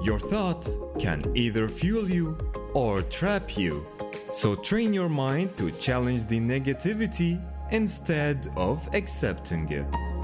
Your thoughts can either fuel you or trap you. So train your mind to challenge the negativity instead of accepting it.